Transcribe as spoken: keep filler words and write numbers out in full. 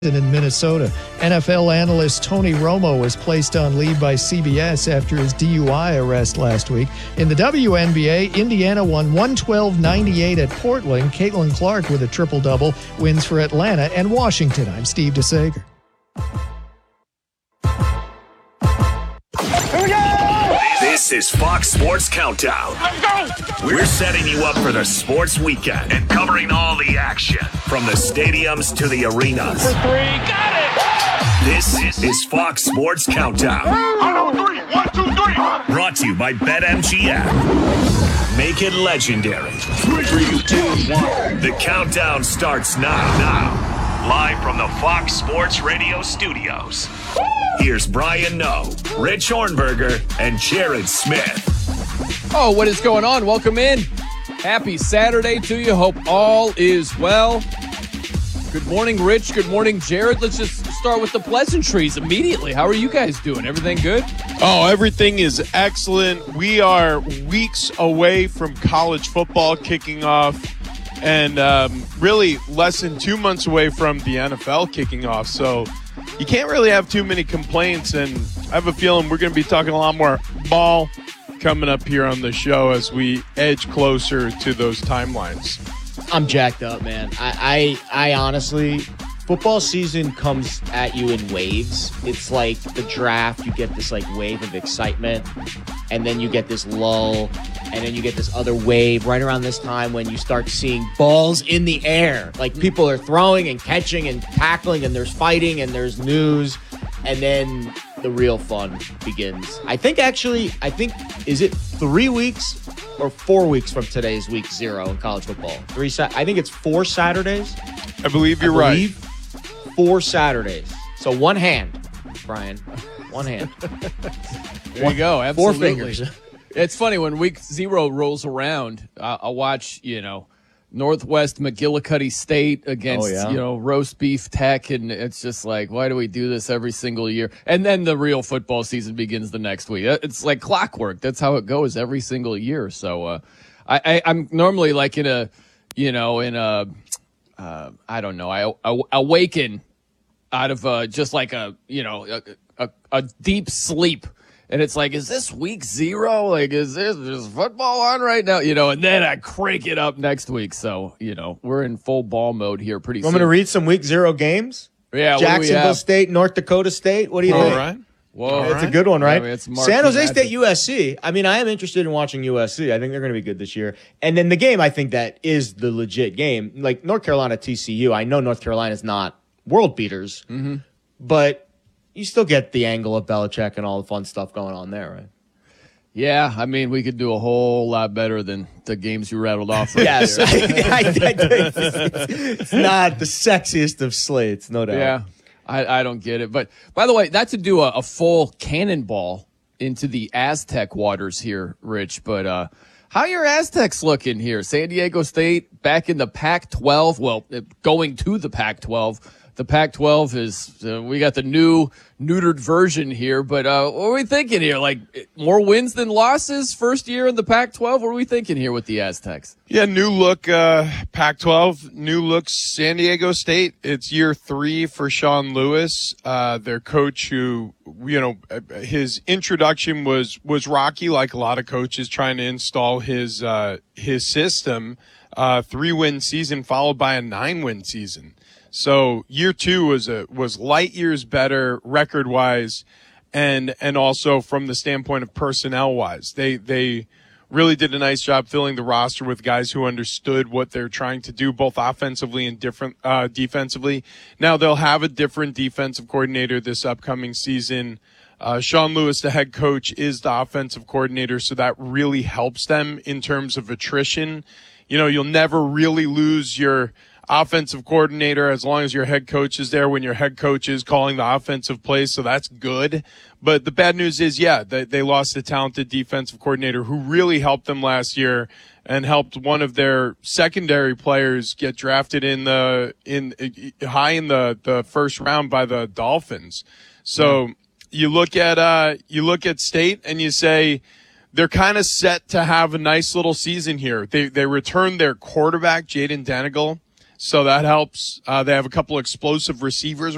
in Minnesota. N F L analyst Tony Romo was placed on leave by C B S after his D U I arrest last week. In the W N B A, Indiana won one twelve ninety-eight at Portland. Caitlin Clark with a triple-double wins for Atlanta and Washington. I'm Steve DeSager. This is Fox Sports Countdown. Let's go! We're setting you up for the sports weekend and covering all the action from the stadiums to the arenas. For three, got it! This is Fox Sports Countdown. On three, one, two, three. Brought to you by BetMGM. Make it legendary. Three, two, one. The countdown starts now. Now, live from the Fox Sports Radio studios. Here's Brian Noe, Rich Hornberger, and Jared Smith. Oh, what is going on? Welcome in. Happy Saturday to you. Hope all is well. Good morning, Rich. Good morning, Jared. Let's just start with the pleasantries immediately. How are you guys doing? Everything good? Oh, everything is excellent. We are weeks away from college football kicking off and um, really less than two months away from the N F L kicking off. So you can't really have too many complaints, and I have a feeling we're going to be talking a lot more ball coming up here on the show as we edge closer to those timelines. I'm jacked up, man. I, I, I honestly, football season comes at you in waves. It's like the draft. You get this like wave of excitement, and then you get this lull, and then you get this other wave right around this time when you start seeing balls in the air. Like people are throwing and catching and tackling, and there's fighting and there's news, and then the real fun begins. I think actually, I think, is it three weeks or four weeks from today's week zero in college football? Three. Sa- I think it's four Saturdays. I believe you're I believe right. Four Saturdays. So one hand, Brian. One hand. There you go. Absolutely. Four fingers. It's funny when week zero rolls around. Uh, I'll watch, you know, Northwest McGillicuddy State against, Oh, yeah. you know, Roast Beef Tech, and it's just like, why do we do this every single year? And then the real football season begins the next week. It's like clockwork. That's how it goes every single year. So uh, I, I, I'm normally like in a, you know, in a, uh, I don't know, I, I awaken out of uh, just like a, you know, a, a, a deep sleep. And it's like, is this week zero? Like, is this is football on right now? You know, and then I crank it up next week. So, you know, we're in full ball mode here pretty You soon. want me to read some week zero games? Yeah, what do we Jacksonville have? State, North Dakota State. What do you All think? right. Whoa. It's a good one, right? I mean, it's marquee San Jose matchup. State, U S C. I mean, I am interested in watching U S C. I think they're going to be good this year. And then the game, I think that is the legit game. Like North Carolina, T C U. I know North Carolina's not world beaters, Mm-hmm. but you still get the angle of Belichick and all the fun stuff going on there, right? Yeah, I mean, we could do a whole lot better than the games you rattled off. Right Yes, there. I, I, I, it's, it's not the sexiest of slates, no doubt. Yeah, I, I don't get it. But by the way, not to do a, a full cannonball into the Aztec waters here, Rich, but uh, how your Aztecs looking here? San Diego State back in the Pac twelve. Well, going to the Pac twelve. The Pac twelve is, uh, we got the new neutered version here, but uh, what are we thinking here? Like more wins than losses first year in the Pac twelve? What are we thinking here with the Aztecs? Yeah, new look uh, Pac twelve, new look San Diego State. It's year three for Sean Lewis, uh, their coach who, you know, his introduction was, was rocky, like a lot of coaches trying to install his, uh, his system. Uh, three-win season followed by a nine-win season. So year two was a, was light years better record wise and, and also from the standpoint of personnel wise. They, they really did a nice job filling the roster with guys who understood what they're trying to do both offensively and different, uh, defensively. Now they'll have a different defensive coordinator this upcoming season. Uh, Sean Lewis, the head coach, is the offensive coordinator. So that really helps them in terms of attrition. You know, you'll never really lose your offensive coordinator as long as your head coach is there when your head coach is calling the offensive plays. So that's good. But the bad news is, yeah, they, they lost a talented defensive coordinator who really helped them last year and helped one of their secondary players get drafted in the, in high in the, the first round by the Dolphins. So yeah. you look at, uh, you look at State and you say, they're kind of set to have a nice little season here. They, they returned their quarterback, Jaden Danigal. So that helps. Uh, they have a couple explosive receivers